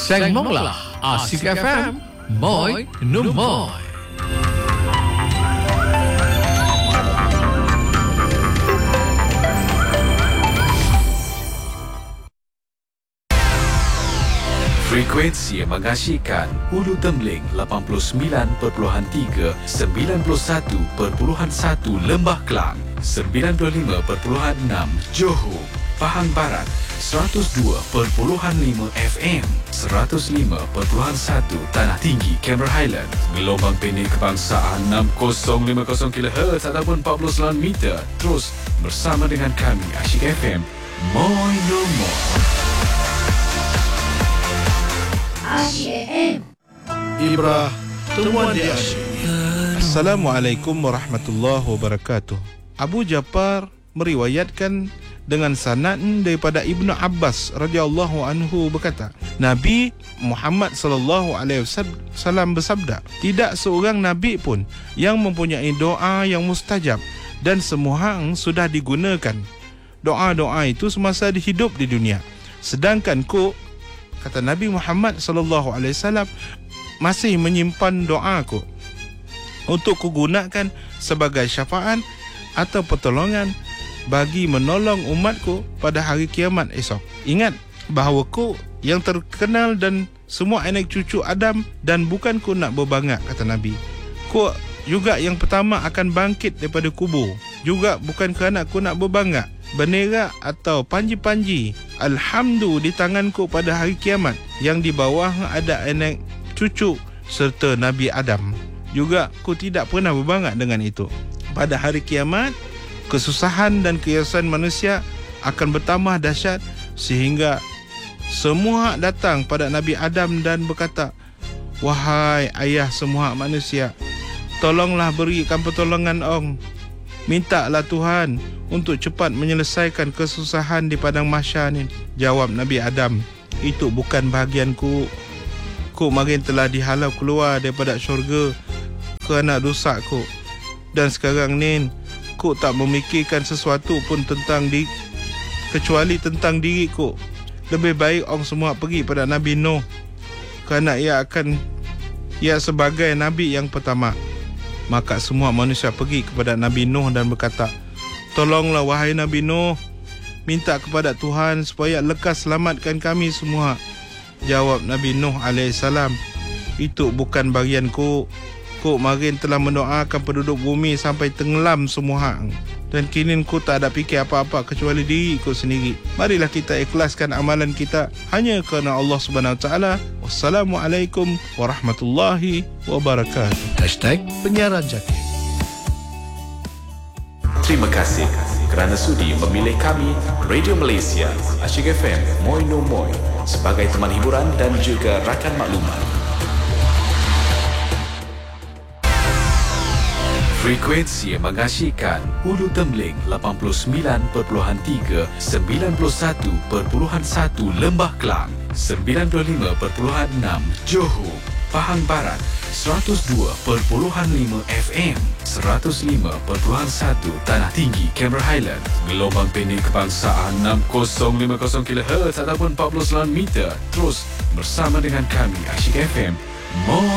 Seng Mong lah Asyik FM Moi no moi. Frekuensi yang mengasyikkan Ulu Temling 89.3, 91.1 Lembah Kelang, 95.6 Johor, Pahang Barat, 102.5 FM, 105.1 Tanah Tinggi, Cameron Highland, gelombang pendek kebangsaan 6050 kHz ataupun 49 meter. Terus bersama dengan kami Asyik FM Moi no moi. Asyik FM. Ibrah Temuan di Asyik. Assalamualaikum warahmatullahi wabarakatuh. Abu Ja'far meriwayatkan dengan sanad daripada Ibnu Abbas radhiyallahu anhu berkata, Nabi Muhammad sallallahu alaihi wasallam bersabda, tidak seorang nabi pun yang mempunyai doa yang mustajab dan semua hang sudah digunakan doa-doa itu semasa hidup di dunia. Sedangkan kata Nabi Muhammad sallallahu alaihi wasallam, masih menyimpan doaku untuk kugunakan sebagai syafaat atau pertolongan bagi menolong umatku pada hari kiamat esok. Ingat bahawa ku yang terkenal dan semua anak cucu Adam, dan bukan ku nak berbangga, kata Nabi. Ku juga yang pertama akan bangkit daripada kubur, juga bukan kerana ku nak berbangga. Bendera atau panji-panji Alhamdulillah di tanganku pada hari kiamat, yang di bawah ada anak cucu serta Nabi Adam. Juga ku tidak pernah berbangga dengan itu. Pada hari kiamat, kesusahan dan keyasan manusia akan bertambah dahsyat sehingga semua datang pada Nabi Adam dan berkata, wahai ayah semua manusia, tolonglah berikan pertolongan ong. Mintalah Tuhan untuk cepat menyelesaikan kesusahan di padang mahsyar ni. Jawab Nabi Adam, itu bukan bahagianku. Ku makin telah dihalau keluar daripada syurga kerana dosaku. Dan sekarang ni ku tak memikirkan sesuatu pun tentang kecuali tentang diriku. Lebih baik orang semua pergi pada Nabi Nuh, kerana ia sebagai Nabi yang pertama. Maka semua manusia pergi kepada Nabi Nuh dan berkata, tolonglah wahai Nabi Nuh, minta kepada Tuhan supaya lekas selamatkan kami semua. Jawab Nabi Nuh AS, itu bukan bagianku. Ku marin telah mendoakan penduduk bumi sampai tenggelam semua hang, dan kini ku tak ada fikir apa-apa kecuali diriku sendiri. Marilah kita ikhlaskan amalan kita hanya kerana Allah Subhanahu Wa Taala. Wassalamualaikum warahmatullahi wabarakatuh. #Penyiaran Jati. Terima kasih kerana sudi memilih kami Radio Malaysia Asyik FM Moi no moi sebagai teman hiburan dan juga rakan maklumat. Frekuensi yang mengasyikkan Ulu Temling 89.3, 91.1 Lembah Kelang, 95.6 Johor, Pahang Barat, 102.5 FM, 105.1 Tanah Tinggi, Cameron Highland, gelombang pendek kebangsaan 6050 kHz ataupun 49 meter. Terus bersama dengan kami Asyik FM